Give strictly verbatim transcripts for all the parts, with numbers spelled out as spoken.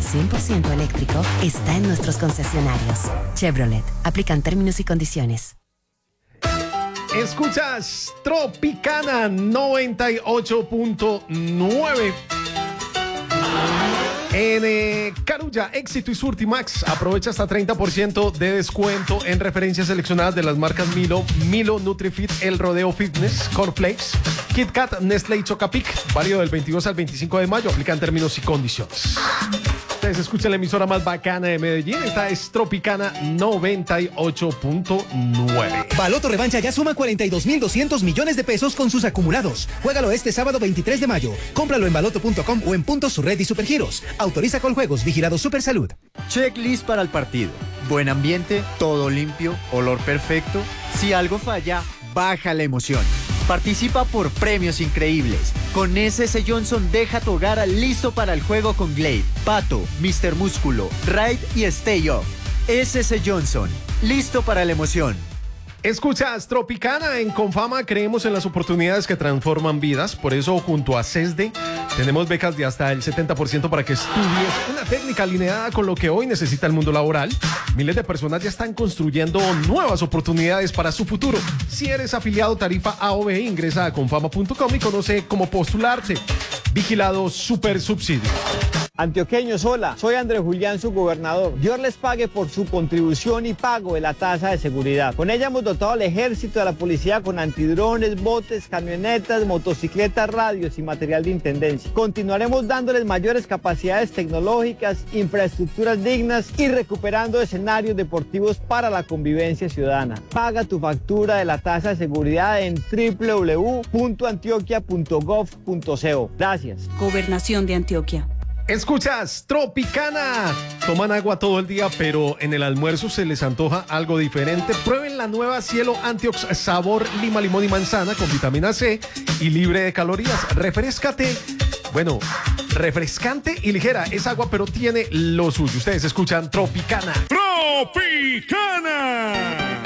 cien por ciento eléctrico está en nuestros concesionarios. Chevrolet. Aplican términos y condiciones. Escuchas Tropicana noventa y ocho punto nueve. En eh, Carulla, Éxito y Surtimax, aprovecha hasta treinta por ciento de descuento en referencias seleccionadas de las marcas Milo, Milo, Nutrifit, El Rodeo Fitness, Cornflakes, Kit Kat, Nestlé y Chocapic. Válido del veintidós al veinticinco de mayo. Aplican términos y condiciones. Ustedes escuchan la emisora más bacana de Medellín. Esta es Tropicana noventa y ocho punto nueve. Baloto Revancha ya suma cuarenta y dos mil doscientos millones de pesos con sus acumulados. Juégalo este sábado veintitrés de mayo. Cómpralo en baloto punto com o en puntos su red y Supergiros. Autoriza con juegos. Vigilado Supersalud. Checklist para el partido. Buen ambiente, todo limpio, olor perfecto. Si algo falla, baja la emoción. Participa por premios increíbles. Con S S Johnson deja tu hogar listo para el juego con Glade, Pato, mister Músculo, Raid y Stay Off. S S Johnson, listo para la emoción. Escuchas Tropicana. En Confama creemos en las oportunidades que transforman vidas. Por eso, junto a CESDE, tenemos becas de hasta el setenta por ciento para que estudies una técnica alineada con lo que hoy necesita el mundo laboral. Miles de personas ya están construyendo nuevas oportunidades para su futuro. Si eres afiliado tarifa A o B, ingresa a confama punto com y conoce cómo postularte. Vigilado Super Subsidio. Antioqueños, hola, soy Andrés Julián, su gobernador. Dios les pague por su contribución y pago de la tasa de seguridad. Con ella hemos dotado al ejército, a la policía con antidrones, botes, camionetas, motocicletas, radios y material de intendencia. Continuaremos dándoles mayores capacidades tecnológicas, infraestructuras dignas y recuperando escenarios deportivos para la convivencia ciudadana. Paga tu factura de la tasa de seguridad en doble u doble u doble u punto antioquia punto gov punto co. Gracias. Gobernación de Antioquia. Escuchas Tropicana. Toman agua todo el día, pero en el almuerzo se les antoja algo diferente. Prueben la nueva Cielo Antiox sabor lima, limón y manzana con vitamina C y libre de calorías. Refrescate. Bueno, refrescante y ligera. Es agua, pero tiene lo suyo. Ustedes escuchan Tropicana. ¡Tropicana!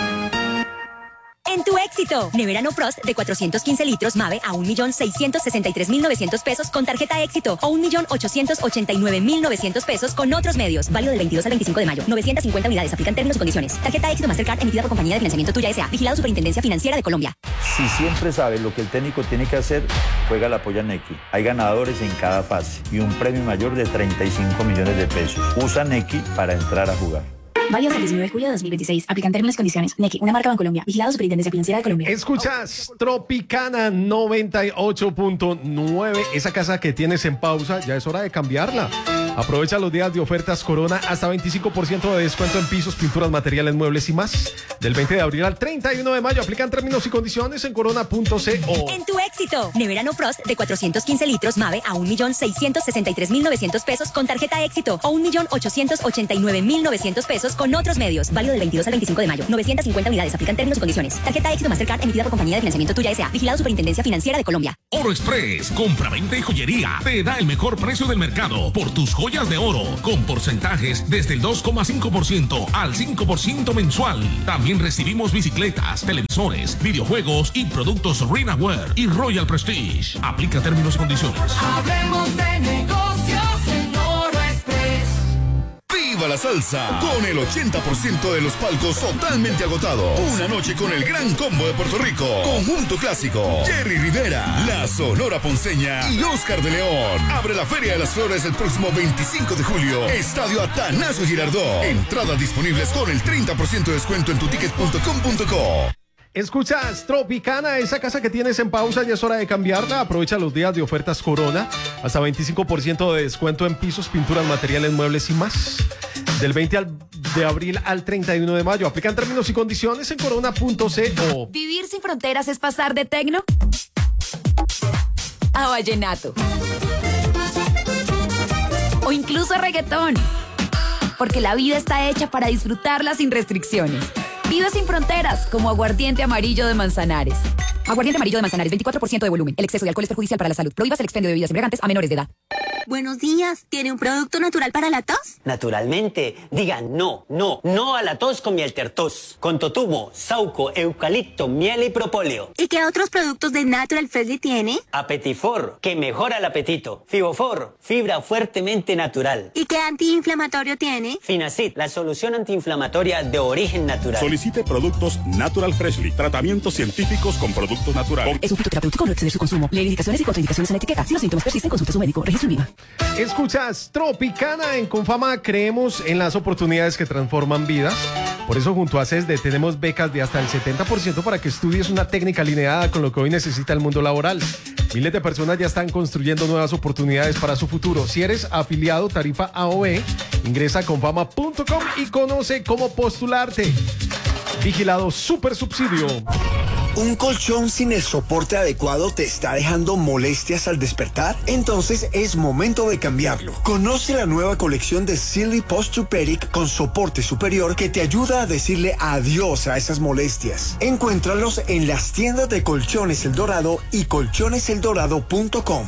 En tu éxito, Nevera No Frost de cuatrocientos quince litros Mave a un millón seiscientos sesenta y tres mil novecientos pesos con tarjeta éxito o un millón ochocientos ochenta y nueve mil novecientos pesos con otros medios. Válido del veintidós al veinticinco de mayo. novecientas cincuenta unidades. Aplican términos y condiciones. Tarjeta éxito Mastercard emitida por compañía de financiamiento Tuya S A. Vigilado Superintendencia Financiera de Colombia. Si siempre sabes lo que el técnico tiene que hacer, juega la Polla Nequi. Hay ganadores en cada fase y un premio mayor de treinta y cinco millones de pesos. Usa Nequi para entrar a jugar. Válido hasta el diecinueve de julio de dos mil veintiséis. Aplican términos y condiciones. Nequi, una marca Bancolombia. Vigilado Superintendencia Financiera de Colombia. Escuchas Tropicana noventa y ocho punto nueve. Esa casa que tienes en pausa, ya es hora de cambiarla. Aprovecha los días de ofertas Corona, hasta veinticinco por ciento de descuento en pisos, pinturas, materiales, muebles y más. Del veinte de abril al treinta y uno de mayo. Aplican términos y condiciones en corona punto co. En tu éxito, Nevera No Frost de cuatrocientos quince litros Mave a un millón seiscientos sesenta y tres mil novecientos pesos con tarjeta éxito o un millón ochocientos ochenta y nueve mil novecientos pesos con otros medios. Válido del veintidós al veinticinco de mayo. novecientas cincuenta unidades. Aplican términos y condiciones. Tarjeta éxito Mastercard emitida por compañía de financiamiento Tuya S A. Vigilado Superintendencia Financiera de Colombia. Oro Express, compra, venta y joyería. Te da el mejor precio del mercado por tus joyas de oro, con porcentajes desde el dos coma cinco por ciento al cinco por ciento mensual. También recibimos bicicletas, televisores, videojuegos y productos Rinaware y Royal Prestige. Aplica términos y condiciones. Hablemos de negocios en Oro Express. ¡Viva la salsa! Con el ochenta por ciento de los palcos totalmente agotados. Una noche con el gran combo de Puerto Rico. Conjunto Clásico, Jerry Rivera, La Sonora Ponceña y Oscar de León. Abre la Feria de las Flores el próximo veinticinco de julio. Estadio Atanasio Girardot. Entradas disponibles con el treinta por ciento de descuento en tu ticket punto com punto co. Escuchas Tropicana, esa casa que tienes en pausa ya es hora de cambiarla. Aprovecha los días de ofertas Corona, hasta veinticinco por ciento de descuento en pisos, pinturas, materiales, muebles y más. Del veinte de abril al treinta y uno de mayo. Aplican términos y condiciones en corona punto co. ¿Vivir sin fronteras es pasar de tecno a vallenato? O incluso reggaetón. Porque la vida está hecha para disfrutarla sin restricciones. Vive sin fronteras como Aguardiente Amarillo de Manzanares. Aguardiente amarillo de Manzanares, veinticuatro por ciento de volumen. El exceso de alcohol es perjudicial para la salud. Prohíbas el expendio de bebidas embriagantes a menores de edad. Buenos días. ¿Tiene un producto natural para la tos? Naturalmente. Digan no, no, no a la tos con Mieltertos. Con totumo, sauco, eucalipto, miel y propóleo. ¿Y qué otros productos de Natural Freshly tiene? Apetifor, que mejora el apetito. Fibofor, fibra fuertemente natural. ¿Y qué antiinflamatorio tiene? Finacid, la solución antiinflamatoria de origen natural. Solicite productos Natural Freshly. Tratamientos científicos con productos naturales. Es un fitoterapéutico, no exceder su consumo. Lee indicaciones y contraindicaciones en la etiqueta. Si los síntomas persisten, consulte a su médico. Registro INVIMA. Escuchas Tropicana en Confama. Creemos en las oportunidades que transforman vidas. Por eso junto a CESDE tenemos becas de hasta el setenta por ciento para que estudies una técnica alineada con lo que hoy necesita el mundo laboral. Miles de personas ya están construyendo nuevas oportunidades para su futuro. Si eres afiliado tarifa A O B, ingresa a confama punto com y conoce cómo postularte. Vigilado Super Subsidio. ¿Un colchón sin el soporte adecuado te está dejando molestias al despertar? Entonces es momento de cambiarlo. Conoce la nueva colección de Silly Posturepedic con soporte superior que te ayuda a decirle adiós a esas molestias. Encuéntralos en las tiendas de Colchones El Dorado y colchones el dorado punto com.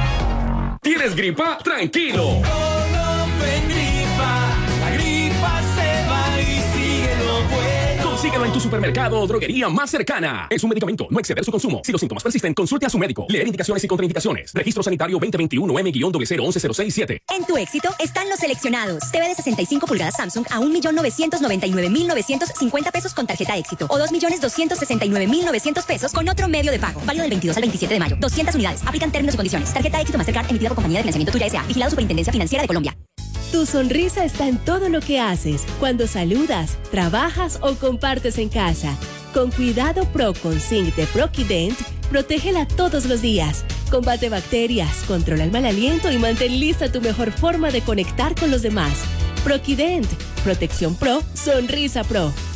¿Tienes gripa? ¡Tranquilo! No, no fue gripa, la gripa se va y sigue lo bueno. Consíguelo en tu supermercado o droguería más cercana. Es un medicamento, no exceder su consumo. Si los síntomas persisten, consulte a su médico. Leer indicaciones y contraindicaciones. Registro sanitario veinte veintiuno M cero cero once cero seis siete. En tu éxito están los seleccionados. T V de sesenta y cinco pulgadas Samsung a un millón novecientos noventa y nueve mil novecientos cincuenta pesos con tarjeta éxito. O dos millones doscientos sesenta y nueve mil novecientos pesos con otro medio de pago. Válido del veintidós al veintisiete de mayo. doscientas unidades. Aplican términos y condiciones. Tarjeta éxito Mastercard emitida por Compañía de Financiamiento Tuya S A. Vigilado Superintendencia Financiera de Colombia. Tu sonrisa está en todo lo que haces, cuando saludas, trabajas o compartes en casa. Con Cuidado Pro con Zinc de Proquident, protégela todos los días. Combate bacterias, controla el mal aliento y mantén lista tu mejor forma de conectar con los demás. Proquident, Protección Pro, Sonrisa Pro.